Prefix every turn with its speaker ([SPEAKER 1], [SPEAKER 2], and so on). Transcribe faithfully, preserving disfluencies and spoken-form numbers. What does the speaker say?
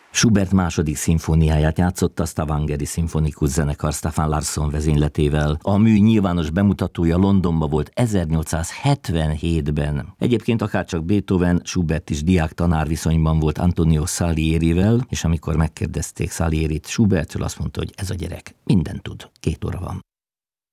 [SPEAKER 1] Schubert második szimfóniáját játszotta a Stavangeri Szimfonikus Zenekar Stefan Larsson vezényletével. A mű nyilvános bemutatója Londonban volt ezernyolcszázhetvenhétben. Egyébként akárcsak Beethoven, Schubert is diák-tanár viszonyban volt Antonio Salierivel, és amikor megkérdezték Salierit Schubertről, azt mondta, hogy ez a gyerek mindent tud. Két óra van.